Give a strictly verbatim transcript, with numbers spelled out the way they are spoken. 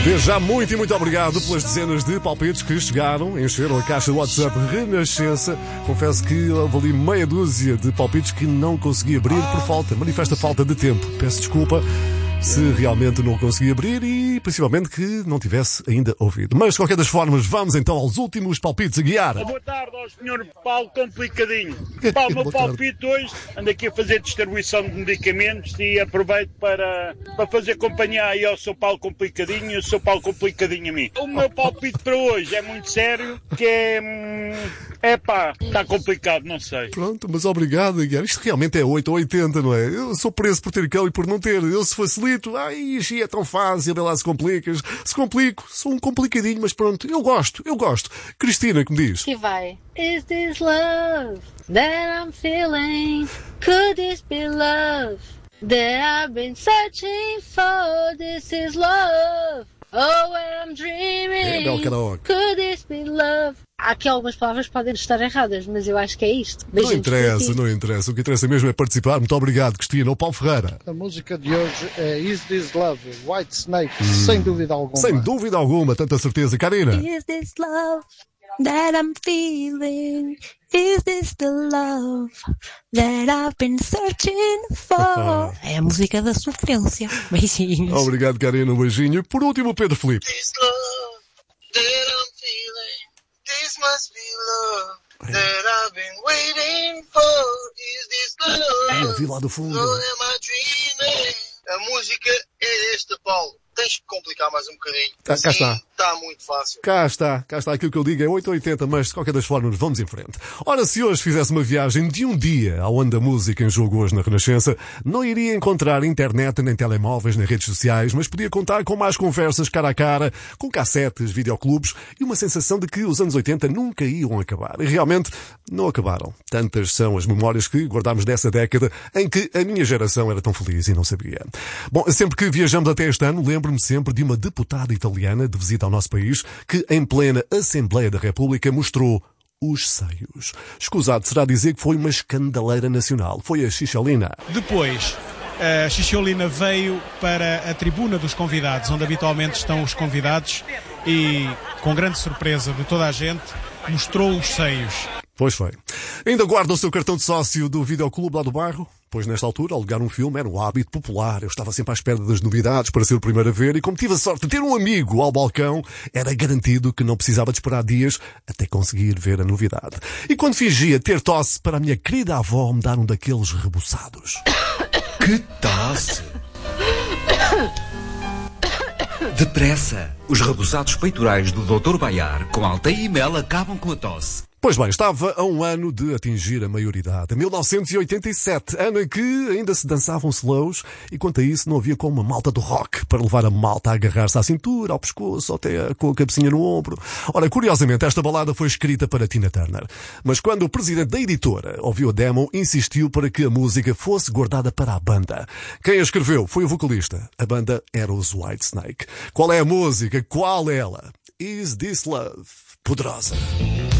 Desde já, muito e muito obrigado pelas dezenas de palpites que chegaram, encheram a caixa do WhatsApp Renascença. Confesso que houve ali meia dúzia de palpites que não consegui abrir por falta, manifesta falta de tempo. Peço desculpa se realmente não consegui abrir e principalmente que não tivesse ainda ouvido. Mas, de qualquer das formas, vamos então aos últimos palpites a guiar. Boa tarde ao senhor Paulo Complicadinho. Paulo, o meu palpite hoje, ando aqui a fazer distribuição de medicamentos e aproveito para, para fazer companhia aí ao seu Paulo Complicadinho e ao seu Paulo Complicadinho a mim. O meu palpite para hoje é muito sério, que é... É pá, está complicado, não sei. Pronto, mas obrigado, Guiar. Isto realmente é oito ou oitenta, não é? Eu sou preso por ter cão e por não ter. Eu, se facilito, ai, isto é tão fácil, vê lá se complicas. Se complico, sou um complicadinho, mas pronto, eu gosto, eu gosto. Cristina, que me diz? Que vai. Is this love that I'm feeling? Could this be love that I've been searching for? This is love. Oh, when I'm dreaming. É, karaoke. Could this be love? Há aqui algumas palavras que podem estar erradas, mas eu acho que é isto. Não Beijinhos interessa, não interessa. O que interessa mesmo é participar. Muito obrigado, Cristina. O Paulo Ferreira. A música de hoje é Is This Love, White Snake, hum. sem dúvida alguma. Sem dúvida alguma, tanta certeza. Karina. Is this love that I'm feeling? Is this the love that I've been searching for? É a música da sofrência. Beijinhos. Obrigado, Karina. Um beijinho. Por último, Pedro Filipe. This love that I'm feeling, this must be love that I've been waiting for. Is this love? Eu vi lá do fundo. Or am I dreaming? A música é esta, Paulo. Tens que complicar mais um bocadinho. Cá, cá está. Está muito fácil. Cá está, cá está. Aquilo que eu digo é oito ou oitenta, mas de qualquer das formas vamos em frente. Ora, se hoje fizesse uma viagem de um dia ao ano da música em jogo hoje na Renascença, não iria encontrar internet, nem telemóveis, nem redes sociais, mas podia contar com mais conversas cara a cara, com cassetes, videoclubes e uma sensação de que os anos oitenta nunca iam acabar. E realmente não acabaram. Tantas são as memórias que guardamos dessa década em que a minha geração era tão feliz e não sabia. Bom, sempre que viajamos até este ano, lembro-me sempre de uma deputada italiana de visita ao nosso país que, em plena Assembleia da República, mostrou os seios. Escusado será dizer que foi uma escandaleira nacional. Foi a Xixolina. Depois, a Xixolina veio para a tribuna dos convidados, onde habitualmente estão os convidados, e, com grande surpresa de toda a gente, mostrou os seios. Pois foi. Ainda guarda o seu cartão de sócio do videoclube lá do bairro? Pois nesta altura, alugar um filme era um hábito popular. Eu estava sempre à espera das novidades para ser o primeiro a ver e como tive a sorte de ter um amigo ao balcão, era garantido que não precisava de esperar dias até conseguir ver a novidade. E quando fingia ter tosse, para a minha querida avó me dar um daqueles rebuçados. Que tosse! Depressa! Os rebuçados peitorais do doutor Baiar com Alteia e Mel acabam com a tosse. Pois bem, estava a um ano de atingir a maioridade. mil novecentos e oitenta e sete, ano em que ainda se dançavam slows e quanto a isso não havia como uma malta do rock para levar a malta a agarrar-se à cintura, ao pescoço, até com a cabecinha no ombro. Ora, curiosamente, esta balada foi escrita para Tina Turner. Mas quando o presidente da editora ouviu a demo, insistiu para que a música fosse guardada para a banda. Quem a escreveu foi o vocalista. A banda era os White Snake. Qual é a música? Qual é ela? Is This Love? Poderosa.